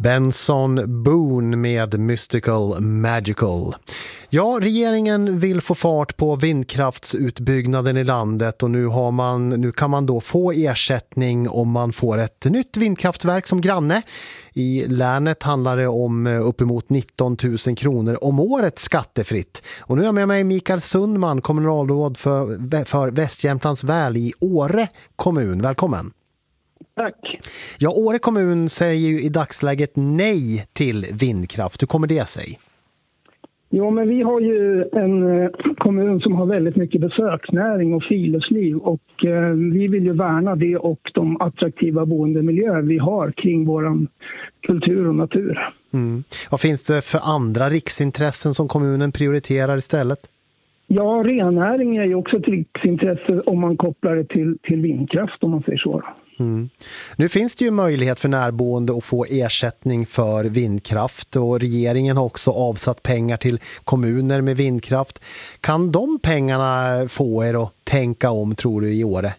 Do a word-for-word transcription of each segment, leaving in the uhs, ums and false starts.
Benson Boone med Mystical Magical. Ja, regeringen vill få fart på vindkraftsutbyggnaden i landet och nu, har man, nu kan man då få ersättning om man får ett nytt vindkraftverk som granne. I länet handlar det om uppemot nitton tusen kronor om året skattefritt. Och nu är jag med mig Mikael Sundman, kommunalråd för, för Västjämtlands väl i Åre kommun. Välkommen! Tack. Ja, Åre kommun säger ju i dagsläget nej till vindkraft. Hur kommer det sig? Jo, men vi har ju en kommun som har väldigt mycket besöksnäring och friluftsliv och eh, vi vill ju värna det och de attraktiva boendemiljöer vi har kring våran kultur och natur. Mm. Vad finns det för andra riksintressen som kommunen prioriterar istället? Ja, rennäring är ju också ett riksintresse om man kopplar det till, till vindkraft, om man säger så. Mm. Nu finns det ju möjlighet för närboende att få ersättning för vindkraft och regeringen har också avsatt pengar till kommuner med vindkraft. Kan de pengarna få er att tänka om, tror du, i Åre?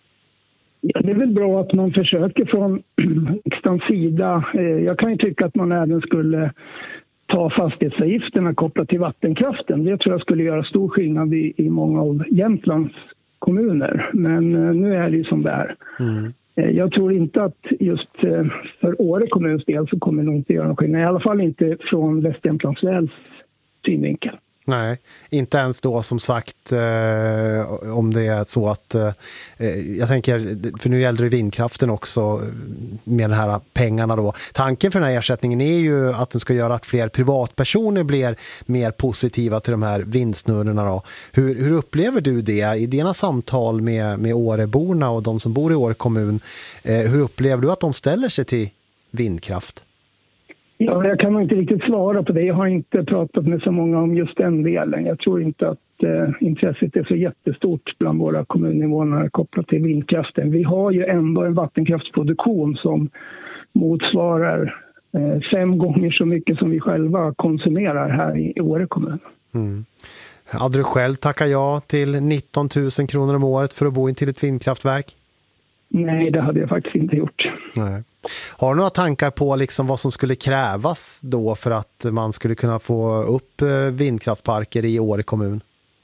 Ja, det är väl bra att man försöker från riksdagens sida. Jag kan ju tycka att man även skulle ta fastighetsavgifterna kopplat till vattenkraften. Det tror jag skulle göra stor skillnad i, i många av Jämtlands kommuner. Men nu är det ju som det är. Mm. Jag tror inte att just för Åre kommuns del så kommer det nog inte göra någon skillnad. I alla fall inte från Västjämtlands väls synvinkel. Nej, inte ens då som sagt eh, om det är så att eh, jag tänker, för nu gäller det vindkraften också med de här pengarna då. Tanken för den här ersättningen är ju att den ska göra att fler privatpersoner blir mer positiva till de här vindsnurrorna då. Hur, hur upplever du det i dina samtal med, med Åreborna och de som bor i Åre kommun? Eh, hur upplever du att de ställer sig till vindkraft? Ja, jag kan nog inte riktigt svara på det. Jag har inte pratat med så många om just den delen. Jag tror inte att eh, intresset är så jättestort bland våra kommuninvånare kopplat till vindkraften. Vi har ju ändå en vattenkraftsproduktion som motsvarar eh, fem gånger så mycket som vi själva konsumerar här i Åre kommun. Mm. Hade du själv tackat ja till nitton tusen kronor om året för att bo in till ett vindkraftverk? Nej, det hade jag faktiskt inte gjort. Nej. Har du några tankar på liksom vad som skulle krävas då för att man skulle kunna få upp vindkraftparker i Åre kommun?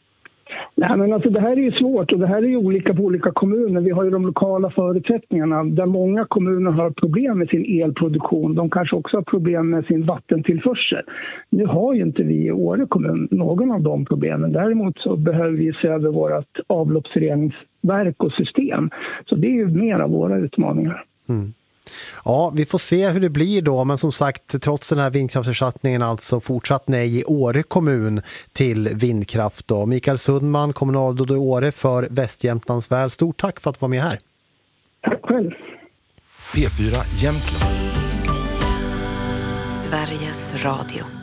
Nej, men alltså det här är ju svårt och det här är ju olika på olika kommuner. Vi har ju de lokala förutsättningarna där många kommuner har problem med sin elproduktion. De kanske också har problem med sin vattentillförsel. Nu har ju inte vi i Åre kommun någon av de problemen. Däremot så behöver vi se över vårt avloppsreningsverk och system. Så det är ju mer av våra utmaningar. Mm. Ja, vi får se hur det blir då, men som sagt, trots den här vindkraftsersättningen alltså fortsatt nej i Åre kommun till vindkraft då. Mikael Sundman, kommunalråd i Åre för Västjämtlands väl. Stort tack för att vara med här. Tack själv. P fyra Jämtland. Sveriges Radio.